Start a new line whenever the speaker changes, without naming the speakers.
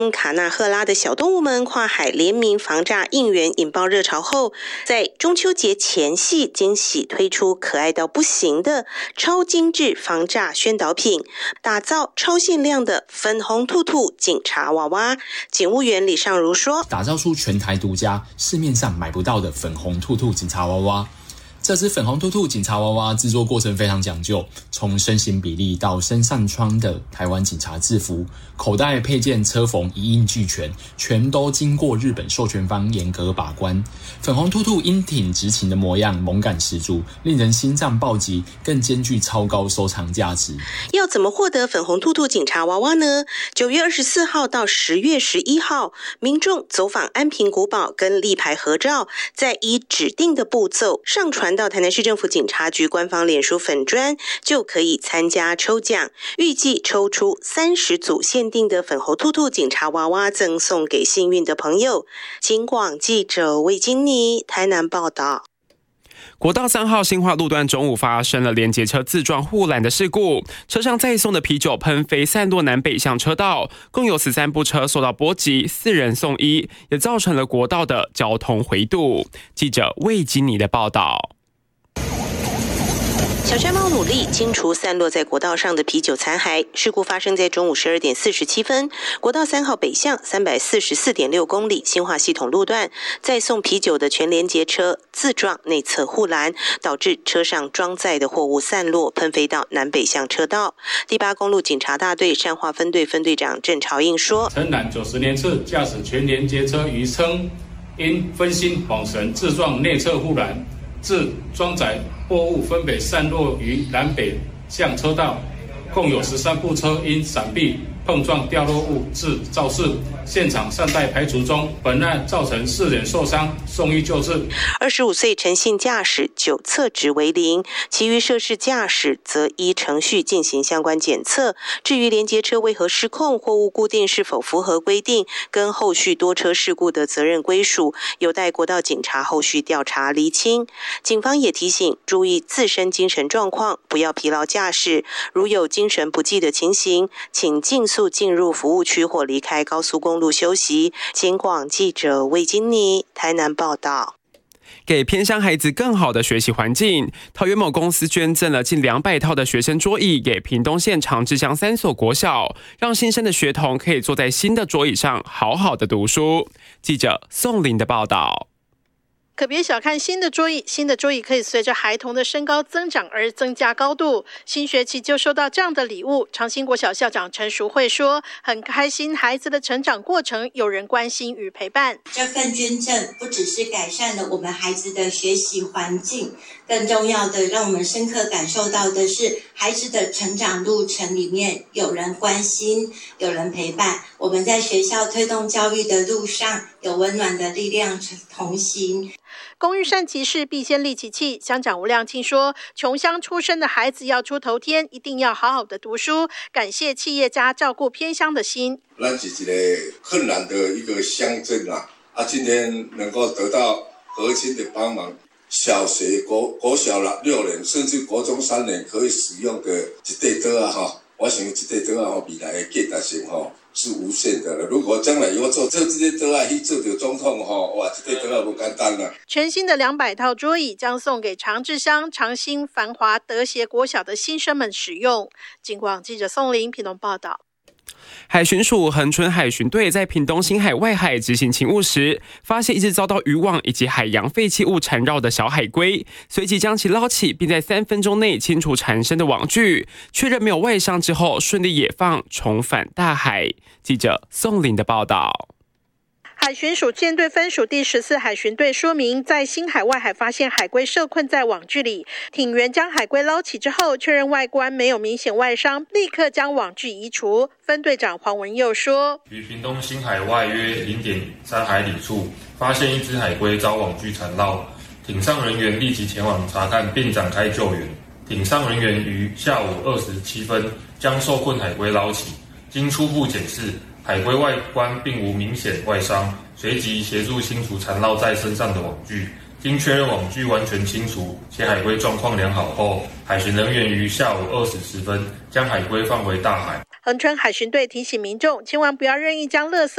卡纳赫拉的小动物们跨海联名防诈应援引爆热潮后，在中秋节前夕惊喜推出可爱到不行的超精致防诈宣导品，打造超限量的粉红兔兔警察娃娃。警务员李尚如说，
打造出全台独家市面上买不到的粉红兔兔警察娃娃。这只粉红兔兔警察娃娃制作过程非常讲究，从身形比例到身上穿的台湾警察制服，口袋配件车缝一应俱全，全都经过日本授权方严格把关。粉红兔兔英挺直情的模样萌感十足，令人心脏暴击，更兼具超高收藏价值。
要怎么获得粉红兔兔警察娃娃呢？9月24号到10月11号，民众走访安平古堡跟立牌合照，再以指定的步骤上传到台南市政府警察局官方脸书粉专，就可以参加抽奖，预计抽出30组限定的粉红兔兔警察娃娃，赠送给幸运的朋友。警广记者魏金妮台南报道。
国道3号新化路段中午发生了连结车自撞护栏的事故，车上载送的啤酒喷飞散落南北向车道，共有13部车受到波及，4人送医，也造成了国道的交通回堵。记者魏金妮的报道。
小山猫努力清除散落在国道上的啤酒残骸。事故发生在中午12点47分，国道3号北向344.6公里新化系统路段，载送啤酒的全连结车自撞内侧护栏，导致车上装载的货物散落，喷飞到南北向车道。第8公路警察大队善化分队分队长郑朝应说：
承揽90年次驾驶全连结车于称因分心恍神自撞内侧护栏，致装载货物分别散落于南北向车道，共有13部车因闪避碰撞掉落物致肇事，现场善待排除中。本案造成4人受伤，送医救治。
25岁陈姓驾驶酒测值为0，其余涉事驾驶则依程序进行相关检测。至于连结车为何失控、货物固定是否符合规定，跟后续多车事故的责任归属，有待国道警察后续调查厘清。警方也提醒注意自身精神状况，不要疲劳驾驶。如有精神不济的情形，请尽速进入服务区或离开高速公路休息。警广记者魏金妮台南报道。
给偏乡孩子更好的学习环境，桃园某公司捐赠了近200套的学生桌椅给屏东县长治乡3所国小，让新生的学童可以坐在新的桌椅上好好的读书。记者宋玲的报道。
可别小看新的桌椅，新的桌椅可以随着孩童的身高增长而增加高度。新学期就收到这样的礼物，长兴国小校长陈淑慧说，很开心孩子的成长过程有人关心与陪伴。
这份捐赠不只是改善了我们孩子的学习环境，更重要的让我们深刻感受到的是孩子的成长路程里面有人关心，有人陪伴。我们在学校推动教育的路上有温暖的力量同行。
工欲善其事，必先利其器。乡长吴亮庆说，穷乡出身的孩子要出头天，一定要好好的读书。感谢企业家照顾偏乡的心。
咱是一个困难的一个乡镇今天能够得到核心的帮忙，小学、国小6年，甚至国中3年可以使用的一块桌我想这块桌未来的价值性是无限的了。如果将来以后做这些桌去做到总统哇，这块桌不简单了。
全新的200套桌椅将送给长治乡、长兴、繁华、德协国小的新生们使用。警广记者宋玲屏东报道。
海巡署恒春海巡队在屏东新海外海执行勤务时，发现一只遭到渔网以及海洋废弃物缠绕的小海龟，随即将其捞起，并在3分钟内清除缠身的网具，确认没有外伤之后，顺利野放，重返大海。记者宋玲的报道。
海巡署舰队分署第14海巡队说明，在新海外海发现海龟受困在网具里，艇员将海龟捞起之后，确认外观没有明显外伤，立刻将网具移除。分队长黄文佑说，
于屏东新海外约 0.3 海里处发现一只海龟遭网具缠绕，艇上人员立即前往查看并展开救援。艇上人员于下午27分将受困海龟捞起，经初步检视，海龟外观并无明显外伤，随即协助清除缠绕在身上的网具。经确认网具完全清除且海龟状况良好后，海巡人员于下午20时10分将海龟放回大海。
恒春海巡队提醒民众，千万不要任意将垃圾